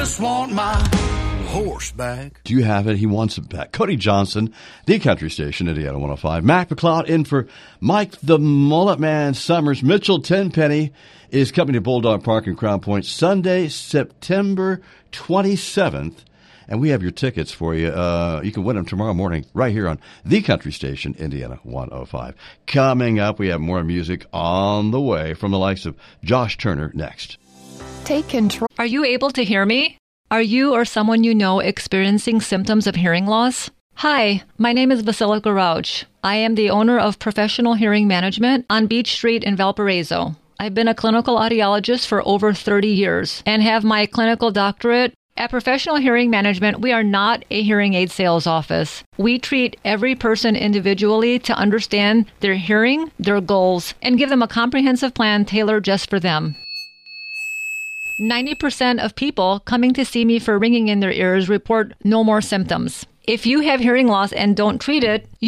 Just want my horse back. Do you have it? He wants it back. Cody Johnson, the country station, Indiana 105. Mac McLeod in for Mike the Mullet Man Summers. Mitchell Tenpenny is coming to Bulldog Park in Crown Point Sunday, September 27th. And we have your tickets for you. You can win them tomorrow morning right here on the country station, Indiana 105. Coming up, we have more music on the way from the likes of Josh Turner next. Take control. Are you able to hear me? Are you or someone you know experiencing symptoms of hearing loss? Hi, my name is Vasilika Rauch. I am the owner of Professional Hearing Management on Beach Street in Valparaiso. I've been a clinical audiologist for over 30 years and have my clinical doctorate. At Professional Hearing Management, we are not a hearing aid sales office. We treat every person individually to understand their hearing, their goals, and give them a comprehensive plan tailored just for them. 90% of people coming to see me for ringing in their ears report no more symptoms. If you have hearing loss and don't treat it,